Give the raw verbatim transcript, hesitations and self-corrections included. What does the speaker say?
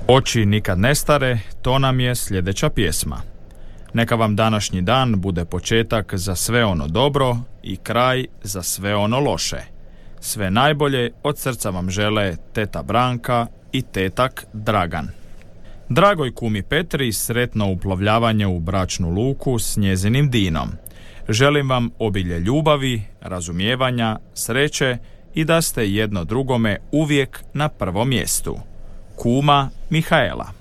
Oči nikad ne stare, to nam je sljedeća pjesma. Neka vam današnji dan bude početak za sve ono dobro i kraj za sve ono loše. Sve najbolje od srca vam žele teta Branka i tetak Dragan. Dragoj kumi Petri sretno uplovljavanje u bračnu luku s njezinim Dinom. Želim vam obilje ljubavi, razumijevanja, sreće i da ste jedno drugome uvijek na prvom mjestu. Kuma Mihaela.